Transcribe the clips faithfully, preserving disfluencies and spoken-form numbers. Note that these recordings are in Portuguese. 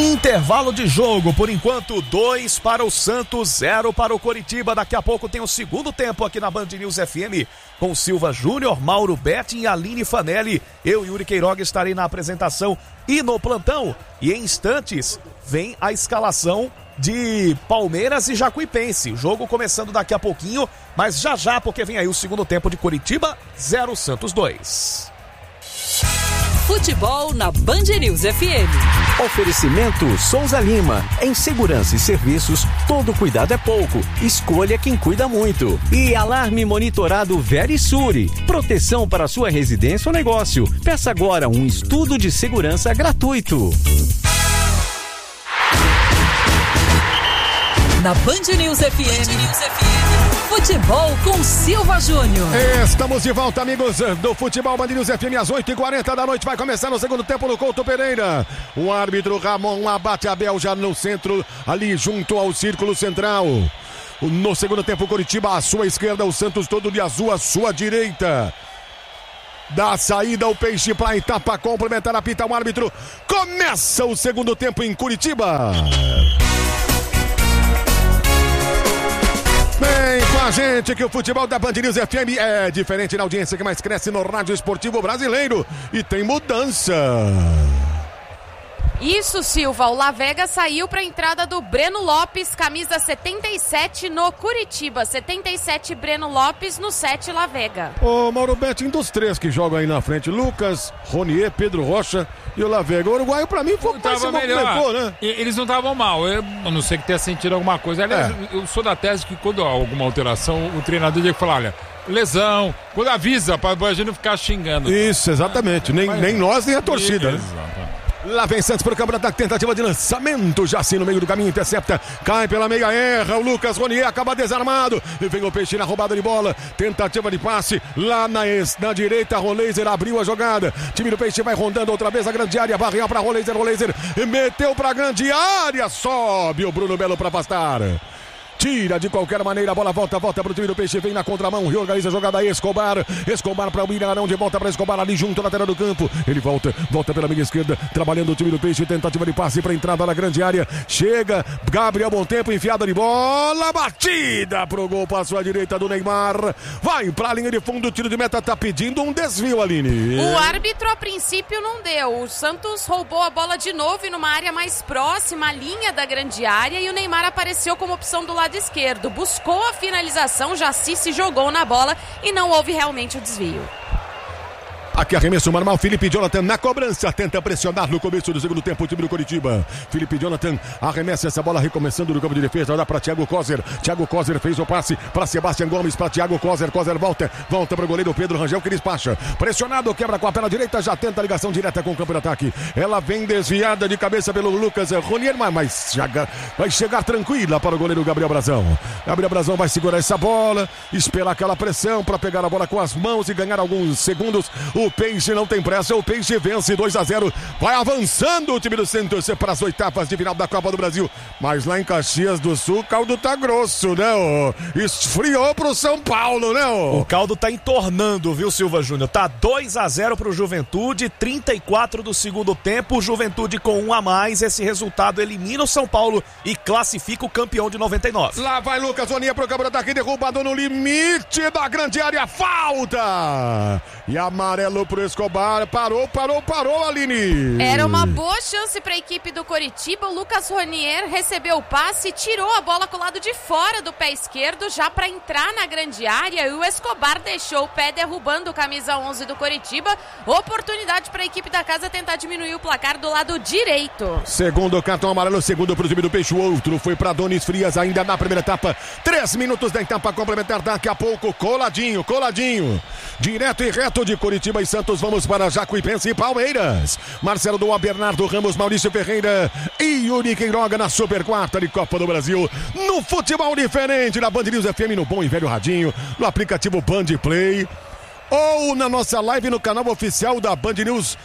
Intervalo de jogo, por enquanto dois para o Santos, zero para o Coritiba. Daqui a pouco tem o segundo tempo aqui na Band News F M com Silva Júnior, Mauro Betting e Aline Fanelli. Eu, Yuri Queiroga, estarei na apresentação e no plantão. E em instantes vem a escalação de Palmeiras e Jacuipense. O jogo começando daqui a pouquinho, mas já já, porque vem aí o segundo tempo de Coritiba, zero Santos dois. Futebol na Band News F M. Oferecimento Souza Lima. Em segurança e serviços, todo cuidado é pouco. Escolha quem cuida muito. E alarme monitorado Verisure. Proteção para sua residência ou negócio. Peça agora um estudo de segurança gratuito. Na Band News F M. Band News F M. Futebol com Silva Júnior. Estamos de volta, amigos do Futebol Band News F M, às oito e quarenta da noite. Vai começar no segundo tempo no Couto Pereira. O árbitro Ramon abate Abel já no centro, ali junto ao círculo central. No segundo tempo, Coritiba à sua esquerda, o Santos todo de azul à sua direita. Da saída o Peixe para a etapa complementar, apita o árbitro. Começa o segundo tempo em Curitiba. Vem com a gente que o futebol da Band News F M é diferente na audiência que mais cresce no rádio esportivo brasileiro. E tem mudança. Isso, Silva, o La Vega saiu para a entrada do Breno Lopes, camisa setenta e sete no Curitiba, setenta e sete Breno Lopes, no sete La Vega. Ô Mauro Betting, dos três que jogam aí na frente, Lucas, Ronier, Pedro Rocha e o La Vega. O uruguaio pra mim foi o que se movimentou, né? Eles não estavam mal, eu não sei que tenha sentido alguma coisa. Aliás, é. eu sou da tese que quando há alguma alteração, o treinador tem que falar, olha, lesão, quando avisa, pra a gente não ficar xingando. Isso, exatamente, nem, nem nós nem a torcida, Isso, né? Lá vem Santos para o campo de ataque, tentativa de lançamento, já assim no meio do caminho, intercepta, cai pela meia, erra, o Lucas Ronier acaba desarmado, e vem o Peixe na roubada de bola, tentativa de passe, lá na, na direita, Roleiser abriu a jogada, time do Peixe vai rondando outra vez a grande área, barreira para Roleiser, Roleiser meteu para a grande área, sobe o Bruno Belo para afastar. Tira de qualquer maneira, a bola volta, volta para o time do Peixe, vem na contramão, reorganiza a jogada Escobar, Escobar para o Mirarão, de volta para Escobar ali junto na lateral do campo, ele volta, volta pela meia esquerda, trabalhando o time do Peixe, tentativa de passe para entrada na grande área, chega, Gabriel Bom Tempo, enfiada de bola, batida pro gol, passou à direita do Neymar, vai para a linha de fundo, o tiro de meta tá pedindo um desvio, Aline. O árbitro a princípio não deu, o Santos roubou a bola de novo e numa área mais próxima à linha da grande área e o Neymar apareceu como opção do lado esquerdo, buscou a finalização, Jaci se jogou na bola e não houve realmente o desvio. Aqui arremesso normal, Felipe Jonathan na cobrança, tenta pressionar no começo do segundo tempo o time do Coritiba. Felipe Jonathan arremessa essa bola recomeçando no campo de defesa, dá para Thiago Kozer. Thiago Kozer fez o passe para Sebastião Gomes, para Thiago Kozer. Kozer volta, volta para o goleiro Pedro Rangel que despacha. Pressionado, quebra com a perna direita, já tenta a ligação direta com o campo de ataque. Ela vem desviada de cabeça pelo Lucas Ronier, mas chega, vai chegar tranquila para o goleiro Gabriel Brazão. Gabriel Brazão vai segurar essa bola, esperar aquela pressão para pegar a bola com as mãos e ganhar alguns segundos. O Peixe não tem pressa, o Peixe vence dois a zero, vai avançando o time do Santos para as oitavas de final da Copa do Brasil, mas lá em Caxias do Sul o caldo tá grosso, né? Oh? Esfriou pro São Paulo, né? Oh? O caldo tá entornando, viu, Silva Júnior? Tá dois a zero pro Juventude, trinta e quatro do segundo tempo, Juventude com um a mais, esse resultado elimina o São Paulo e classifica o campeão de noventa e nove. Lá vai Lucas Oninha pro campo de ataque, derrubado no limite da grande área, falta! E amarelo pro Escobar, parou, parou, parou, Aline. Era uma boa chance para a equipe do Coritiba, o Lucas Ronier recebeu o passe, tirou a bola com o lado de fora do pé esquerdo, já para entrar na grande área, e o Escobar deixou o pé derrubando o camisa onze do Coritiba, oportunidade para a equipe da casa tentar diminuir o placar do lado direito. Segundo cartão amarelo, segundo pro time do Peixe, o outro foi para Donis Frias, ainda na primeira etapa, três minutos da etapa complementar, daqui a pouco, coladinho, coladinho, direto e reto de Coritiba e Santos, vamos para Jacuipense e Palmeiras. Marcelo Doa, Bernardo Ramos, Maurício Ferreira e Yuri Queiroga na Super Quarta de Copa do Brasil. No futebol diferente, na Band News F M, no bom e velho radinho, no aplicativo Band Play ou na nossa live no canal oficial da Band News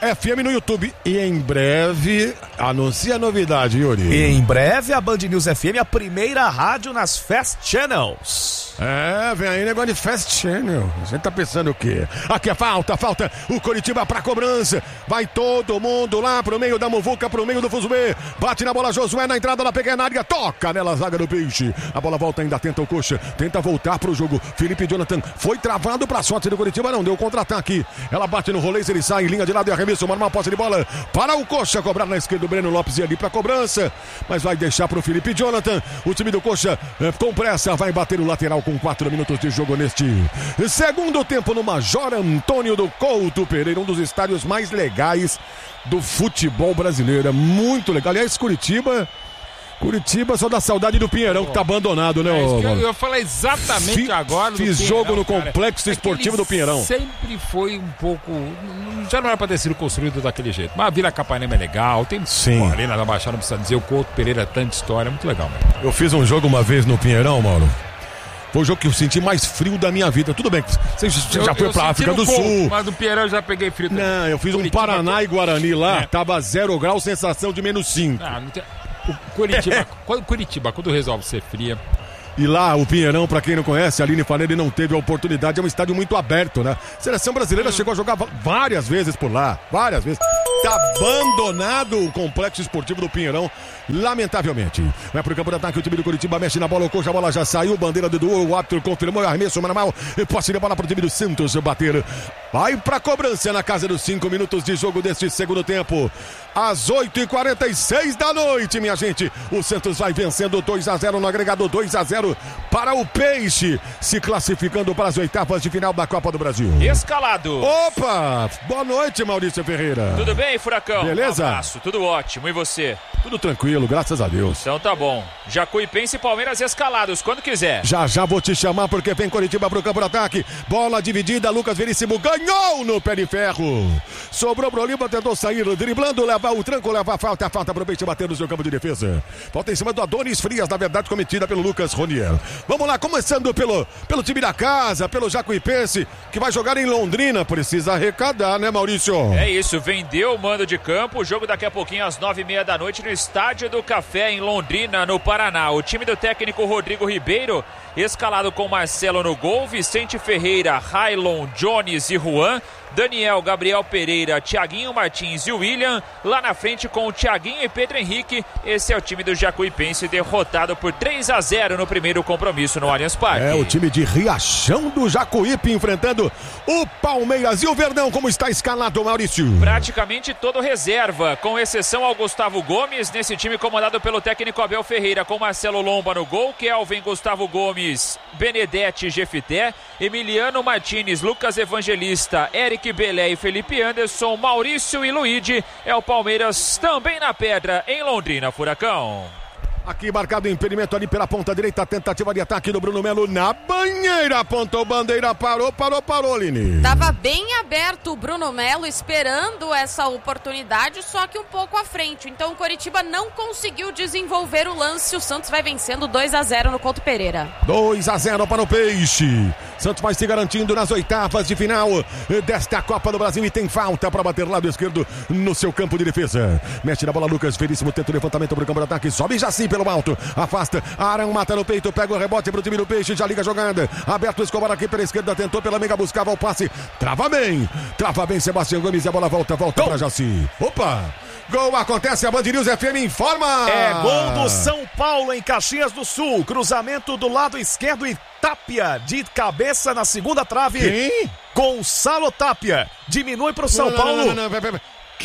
F M no YouTube. E em breve, anuncia a novidade, Yuri. E em breve, a Band News F M, a primeira rádio nas Fast Channels. É, vem aí negócio de Fast Channel. A gente tá pensando o quê? Aqui é falta, falta. O Coritiba pra cobrança. Vai todo mundo lá pro meio da muvuca, pro meio do Fuzubê. Bate na bola, Josué na entrada da pequena área. Toca nela, zaga do Peixe. A bola volta ainda, tenta o Coxa. Tenta voltar pro jogo. Felipe Jonathan foi travado pra sorte do Coritiba. Não deu contra-ataque. Ela bate no rolê, ele sai em linha de lado e arremesso. Uma posse de bola para o Coxa. Cobrar na esquerda o Breno Lopes e ali pra cobrança. Mas vai deixar pro Felipe Jonathan. O time do Coxa é, com pressa vai bater o lateral com quatro minutos de jogo neste segundo tempo no Major Antônio do Couto Pereira, um dos estádios mais legais do futebol brasileiro. É muito legal. Aliás, Curitiba... Curitiba só dá saudade do Pinheirão, que tá abandonado, né? É ô, eu, eu ia falar exatamente Fi, agora. Fiz do jogo no cara. Complexo É Esportivo do Pinheirão. Sempre foi um pouco. Já não era pra ter sido construído daquele jeito. Mas a Vila Capanema é legal. Tem Sim. a Arena da Baixada, não precisa dizer. O Couto Pereira, tanta história. É muito legal, mano. Eu fiz um jogo uma vez no Pinheirão, Mauro. Foi o jogo que eu senti mais frio da minha vida. Tudo bem, você já eu, foi eu pra África do pouco, Sul. Mas do Pinheirão eu já peguei frio também. Não, eu fiz um Curitiba, Paraná e Guarani lá. É. Tava zero grau, sensação de menos cinco. Ah, não tem... O Curitiba, quando, Curitiba, quando resolve ser fria. E lá, o Pinheirão, pra quem não conhece, a Aline Fanelli não teve a oportunidade. É um estádio muito aberto, né? A seleção brasileira hum. chegou a jogar várias vezes por lá. Várias vezes. Tá abandonado o complexo esportivo do Pinheirão, lamentavelmente. Vai pro campo de ataque, o time do Curitiba mexe na bola, o Coxa, a bola já saiu, bandeira do Duo, o árbitro confirmou, arremesso normal, posse de bola pro time do Santos bater. Vai pra cobrança na casa dos cinco minutos de jogo deste segundo tempo. Às oito e quarenta e seis da noite, minha gente. O Santos vai vencendo dois a zero no agregado, dois a zero para o Peixe, se classificando para as oitavas de final da Copa do Brasil. Escalado. Opa! Boa noite, Maurício Ferreira. Tudo bem, Furacão? Beleza? Um abraço, tudo ótimo. E você? Tudo tranquilo, graças a Deus. Então tá bom. Jacuipense e Palmeiras escalados, quando quiser. Já já vou te chamar porque vem Coritiba pro campo de ataque. Bola dividida, Lucas Veríssimo ganhou no pé de ferro. Sobrou pro Lima, tentou sair driblando, levar o tranco, levar a falta. A falta pro Peixe bater no seu campo de defesa. Falta em cima do Adonis Frias, na verdade cometida pelo Lucas Ronier. Vamos lá, começando pelo, pelo time da casa, pelo Jacuipense, que vai jogar em Londrina. Precisa arrecadar, né, Maurício? É isso, vendeu o mando de campo. O jogo daqui a pouquinho às nove e meia da noite no Estádio do Café, em Londrina, no Paraná. O time do técnico Rodrigo Ribeiro, escalado com Marcelo no gol, Vicente Ferreira, Railon, Jones e Juan, Daniel, Gabriel Pereira, Thiaguinho Martins e William, lá na frente com o Thiaguinho e Pedro Henrique. Esse é o time do Jacuipense, derrotado por três a zero no primeiro compromisso no Allianz Parque. É o time de Riachão do Jacuípe enfrentando o Palmeiras. E o Verdão, como está escalado, Maurício? Praticamente todo reserva, com exceção ao Gustavo Gomes, nesse time comandado pelo técnico Abel Ferreira, com Marcelo Lomba no gol, Kelvin, Gustavo Gomes, Benedetti, Jefité, Emiliano Martins, Lucas Evangelista, Eric Belé e Felipe Anderson, Maurício e Luigi. É o Palmeiras também na pedra em Londrina, Furacão. Aqui marcado impedimento ali pela ponta direita, tentativa de ataque do Bruno Melo na banheira, apontou bandeira, parou, parou, parou, Lini. Tava bem aberto o Bruno Melo esperando essa oportunidade, só que um pouco à frente. Então o Coritiba não conseguiu desenvolver o lance. O Santos vai vencendo dois a zero no Couto Pereira. dois a zero para o Peixe. Santos vai se garantindo nas oitavas de final desta Copa do Brasil e tem falta para bater lado esquerdo no seu campo de defesa. Mexe na bola Lucas Veríssimo, tenta o levantamento para o campo de ataque, sobe Jaci pelo alto, afasta, Arão mata no peito, pega o rebote pro time do Peixe, já liga a jogada, aberto o Escobar aqui pela esquerda, tentou pela meiga, buscava o passe, trava bem, trava bem Sebastião Gomes e a bola volta, volta para Jaci. Opa! Gol acontece, a Band News F M informa. É gol do São Paulo em Caxias do Sul, cruzamento do lado esquerdo e Tapia de cabeça na segunda trave. Quem? Gonçalo Tapia, diminui pro São não, Paulo. Não, não, não, não, não.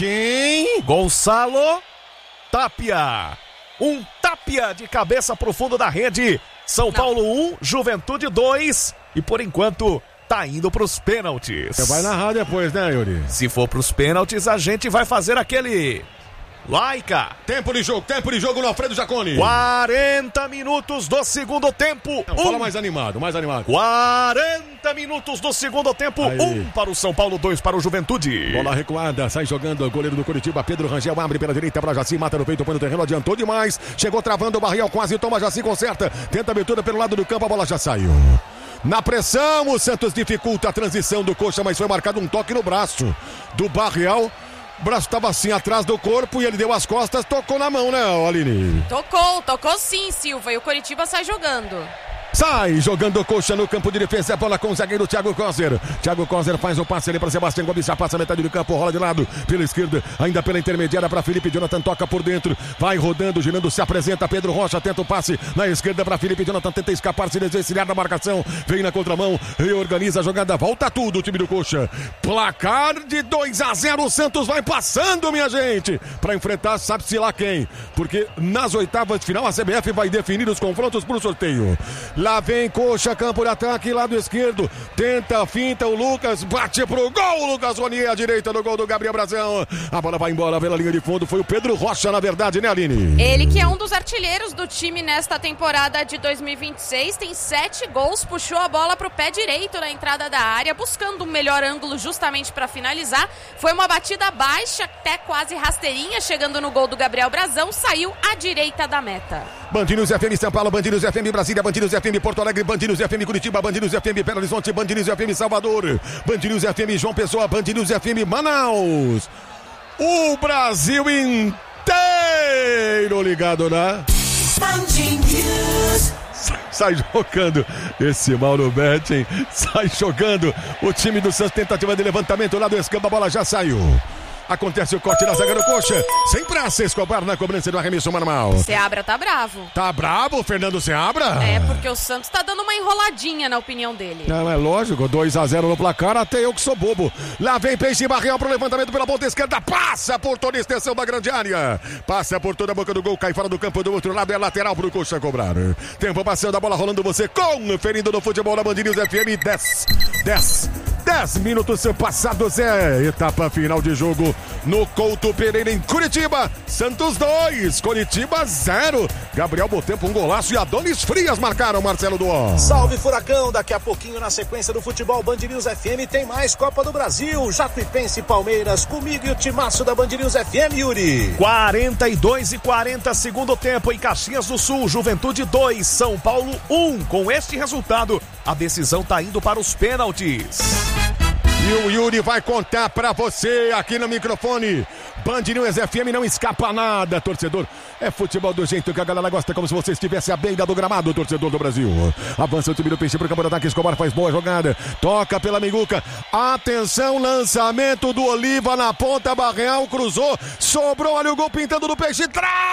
Quem? Gonçalo Tapia. Um Tapia de cabeça pro fundo da rede. São Não. Paulo um, Juventude dois. E por enquanto tá indo pros pênaltis. Você vai narrar depois, né, Yuri? Se for pros pênaltis, a gente vai fazer aquele... Laica. Tempo de jogo, tempo de jogo no Alfredo Jaconi. quarenta minutos do segundo tempo. Não, um. Fala mais animado, mais animado. quarenta minutos do segundo tempo. Aí. Um para o São Paulo, dois para o Juventude. Bola recuada, sai jogando o goleiro do Curitiba, Pedro Rangel, abre pela direita para Jaci, mata no peito, põe no terreno, adiantou demais. Chegou travando o Barrial, quase toma, Jaci conserta. Tenta a abertura pelo lado do campo, a bola já saiu. Na pressão, o Santos dificulta a transição do Coxa, mas foi marcado um toque no braço do Barrial. O braço estava assim atrás do corpo e ele deu as costas, tocou na mão, né, Aline? Tocou, tocou sim, Silva. E o Coritiba sai jogando. Sai jogando coxa no campo de defesa, a bola com o zagueiro Thiago Coser. Thiago Coser faz o passe ali para Sebastião Gomes, já passa a metade do campo, rola de lado, pela esquerda, ainda pela intermediária para Felipe Jonathan, toca por dentro, vai rodando, girando, se apresenta, Pedro Rocha tenta o passe na esquerda para Felipe Jonathan, tenta escapar, se desvencilhar da marcação, vem na contramão, reorganiza a jogada, volta tudo o time do Coxa. Placar de dois a zero, o Santos vai passando, minha gente, para enfrentar sabe-se lá quem, porque nas oitavas de final a C B F vai definir os confrontos pro sorteio. Lá vem Coxa, campo de ataque, lado esquerdo. Tenta, finta o Lucas, bate pro gol. O Lucas Ronier à direita do gol do Gabriel Brazão. A bola vai embora pela linha de fundo. Foi o Pedro Rocha, na verdade, né, Aline? Ele que é um dos artilheiros do time nesta temporada de dois mil e vinte e seis. Tem sete gols, puxou a bola pro pé direito na entrada da área, buscando um melhor ângulo justamente para finalizar. Foi uma batida baixa, até quase rasteirinha, chegando no gol do Gabriel Brazão. Saiu à direita da meta. Band News F M São Paulo, Band News F M Brasília, Band News F M Porto Alegre, Band News F M Curitiba, Band News F M Belo Horizonte, Band News F M Salvador, Band News F M João Pessoa, Band News F M Manaus. O Brasil inteiro ligado, né? Band News. Sai jogando esse Mauro Betting, sai jogando o time do Santos, tentativa de levantamento lá do escampo, a bola já saiu. Acontece o corte na zaga do Coxa. Sem pressa, Escobar na cobrança do arremesso manual. Seabra tá bravo. Tá bravo, Fernando Seabra? É, porque o Santos tá dando uma enroladinha na opinião dele. Não, é lógico, dois a zero no placar, até eu que sou bobo. Lá vem Peixe Barreal pro levantamento pela ponta esquerda. Passa por toda a extensão da grande área. Passa por toda a boca do gol, cai fora do campo do outro lado. É lateral pro Coxa cobrar. Tempo passando, a bola rolando, você conferindo no futebol da Band News F M. dez, dez, dez minutos passados. É etapa final de jogo no Couto Pereira em Curitiba. Santos dois, Curitiba zero. Gabriel Botempo um golaço e Adonis Frias marcaram, Marcelo Duó. Salve Furacão, daqui a pouquinho na sequência do futebol Band News F M tem mais Copa do Brasil, Jacuipense e Palmeiras, comigo e o timaço da Band News F M, Yuri. quarenta e dois e quarenta, segundo tempo em Caxias do Sul, Juventude dois, São Paulo um. Com este resultado, a decisão tá indo para os pênaltis. E o Yuri vai contar pra você aqui no microfone. Band News F M, não escapa nada, torcedor. É futebol do jeito que a galera gosta, como se você estivesse à beira do gramado, torcedor do Brasil. Avança o time do Peixe pro campo de ataque, Escobar faz boa jogada. Toca pela Miguca. Atenção, lançamento do Oliva na ponta, Barreal cruzou. Sobrou, olha o gol pintando do Peixe.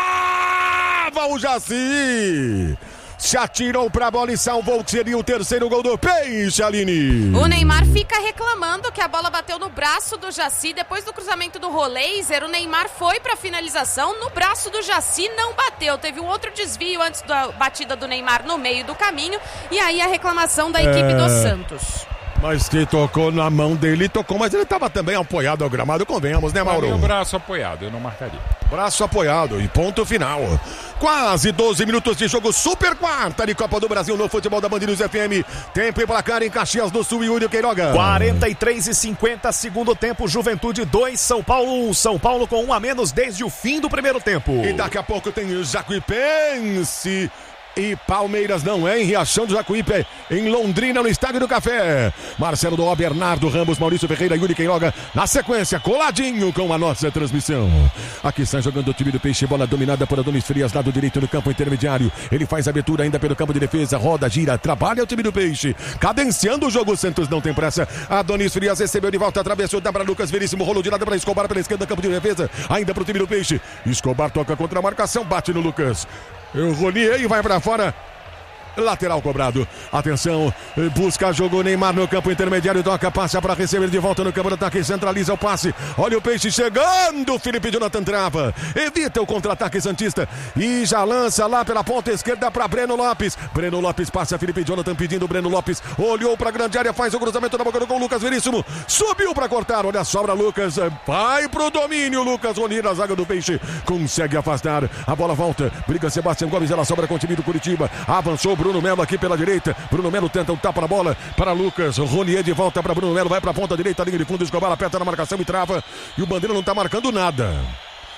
Trava o Jaci. Se atirou pra bola e salvou, que seria o terceiro gol do Peixe, Aline. O Neymar fica reclamando que a bola bateu no braço do Jaci. Depois do cruzamento do Roleiser, o Neymar foi pra finalização. No braço do Jaci não bateu. Teve um outro desvio antes da batida do Neymar no meio do caminho. E aí a reclamação da equipe é... do Santos. Mas que tocou na mão dele, tocou, mas ele estava também apoiado ao gramado, convenhamos, né, Mauro? O braço apoiado, eu não marcaria. Braço apoiado e ponto final. Quase doze minutos de jogo, super quarta de Copa do Brasil no futebol da Band News F M. Tempo e placar em Caxias do Sul, Yuri Queiroga. quarenta e três e cinquenta, segundo tempo, Juventude dois, São Paulo um. São Paulo com um a menos desde o fim do primeiro tempo. E daqui a pouco tem o Jacuipense e Palmeiras, não é em Riachão do Jacuípe, em Londrina, no Estádio do Café. Marcelo Doó, Bernardo Ramos, Maurício Ferreira, Yuri Queiroga, na sequência, coladinho com a nossa transmissão. Aqui está jogando o time do Peixe, bola dominada por Adonis Frias, lado direito no campo intermediário. Ele faz a abertura ainda pelo campo de defesa, roda, gira, trabalha o time do Peixe. Cadenciando o jogo, o Santos não tem pressa. Adonis Frias recebeu de volta, atravessou, dá para Lucas Veríssimo, rolo de lado para Escobar pela esquerda, campo de defesa, ainda para o time do Peixe. Escobar toca contra a marcação, bate no Lucas. O Ronier vai pra fora. Lateral cobrado. Atenção, busca jogo Neymar no campo intermediário, toca, passa para receber de volta no campo de ataque, centraliza o passe. Olha o Peixe chegando, Felipe Jonathan trava, evita o contra-ataque santista e já lança lá pela ponta esquerda para Breno Lopes. Breno Lopes passa, Felipe Jonathan pedindo, Breno Lopes olhou para a grande área, faz o cruzamento na boca do gol, Lucas Veríssimo subiu para cortar, olha a sobra, Lucas vai pro domínio, Lucas Ronier, a zaga do Peixe consegue afastar, a bola volta, briga Sebastião Gomes, ela sobra com o time do Curitiba, avançou Bruno Melo aqui pela direita. Bruno Melo tenta um tapa na bola para Lucas. Ronier de volta para Bruno Melo. Vai para a ponta direita, linha de fundo. Escobar aperta na marcação e trava. E o Bandeira não está marcando nada.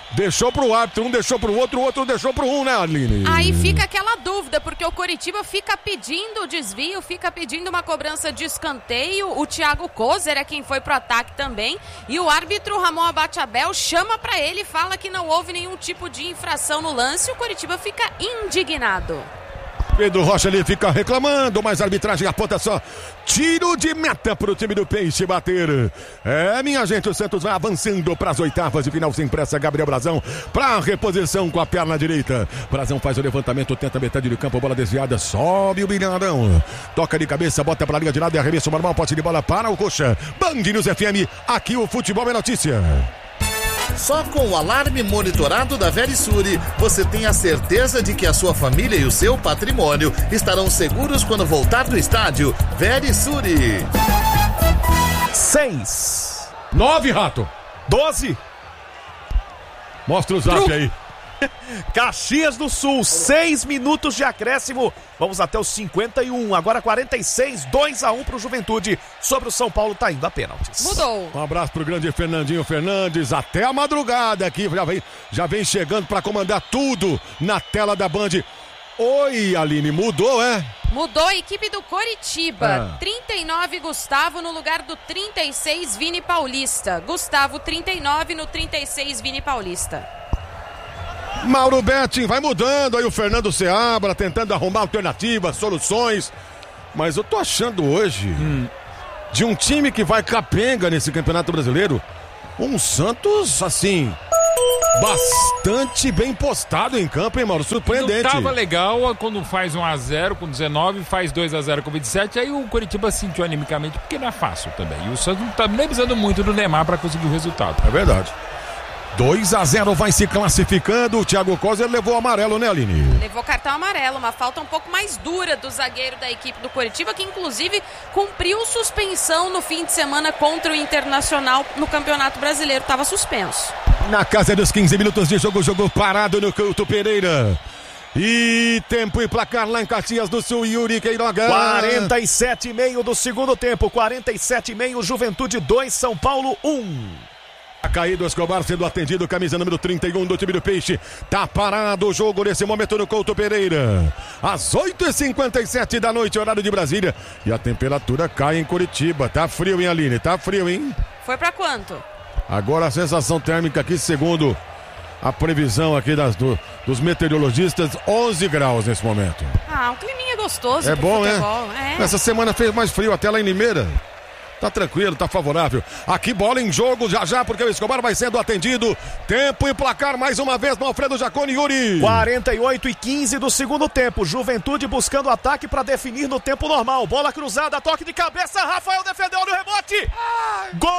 Deixou pro árbitro, um deixou pro outro, o outro deixou pro um, né, Aline? Aí fica aquela dúvida, porque o Coritiba fica pedindo o desvio, fica pedindo uma cobrança de escanteio. O Thiago Kozer é quem foi pro ataque também. E o árbitro Ramon Abateabel chama pra ele e fala que não houve nenhum tipo de infração no lance. O Coritiba fica indignado. Pedro Rocha ali fica reclamando, mas a arbitragem aponta só tiro de meta pro time do Peixe bater. É, minha gente, o Santos vai avançando para as oitavas de final sem pressa. Gabriel Brazão para reposição com a perna direita. Brazão faz o levantamento, tenta metade do campo, bola desviada, sobe o Bilharão. Toca de cabeça, bota para a linha de lado e arremesso normal, posse de bola para o Coxa. Band News F M, aqui o futebol é notícia. Só com o alarme monitorado da Verisure, você tem a certeza de que a sua família e o seu patrimônio estarão seguros quando voltar do estádio. Verisure. Seis. Nove, Rato. Doze. Mostra o zap Tru... aí. Caxias do Sul, seis minutos de acréscimo. Vamos até os cinquenta e um. Agora quarenta e seis, dois a um pro Juventude. Sobre o São Paulo, tá indo a pênaltis. Mudou. Um abraço pro grande Fernandinho Fernandes. Até a madrugada aqui. Já vem, já vem chegando pra comandar tudo na tela da Band. Oi, Aline, mudou, é? Mudou a equipe do Coritiba. Ah. trinta e nove, Gustavo, no lugar do trinta e seis, Vini Paulista. Gustavo, trinta e nove, no trinta e seis, Vini Paulista. Mauro Betting vai mudando, aí o Fernando Seabra tentando arrumar alternativas, soluções, mas eu tô achando hoje hum. de um time que vai capenga nesse Campeonato Brasileiro, um Santos assim bastante bem postado em campo, hein, Mauro? Surpreendente. Não tava legal quando faz um a zero com dezenove, faz dois a zero com vinte e sete, aí o Coritiba sentiu animicamente, porque não é fácil também, e o Santos não tá nem precisando muito do Neymar para conseguir o resultado. É verdade. dois a zero vai se classificando. O Thiago Kozer levou o amarelo, né, Aline? Levou cartão amarelo, uma falta um pouco mais dura do zagueiro da equipe do Coritiba, que inclusive cumpriu suspensão no fim de semana contra o Internacional no Campeonato Brasileiro. Estava suspenso. Na casa dos quinze minutos de jogo, jogo parado no Couto Pereira. E tempo e placar lá em Caxias do Sul, Yuri Queiroga. quarenta e sete e meio do segundo tempo, quarenta e sete e meio, Juventude dois, São Paulo um. Caído Escobar sendo atendido, camisa número trinta e um do time do Peixe. Tá parado o jogo nesse momento no Couto Pereira. Às oito e cinquenta e sete da noite, horário de Brasília. E a temperatura cai em Curitiba. Tá frio, hein, Aline? Tá frio, hein? Foi pra quanto? Agora a sensação térmica aqui, segundo a previsão aqui das, do, dos meteorologistas, onze graus nesse momento. Ah, um climinha gostoso. É bom, futebol. né? É. Essa semana fez mais frio até lá em Limeira. Tá tranquilo, tá favorável. Aqui bola em jogo já já, porque o Escobar vai sendo atendido. Tempo e placar mais uma vez no Alfredo Jaconi, Yuri. quarenta e oito e quinze do segundo tempo. Juventude buscando ataque para definir no tempo normal. Bola cruzada, toque de cabeça. Rafael defendeu no rebote. Gol!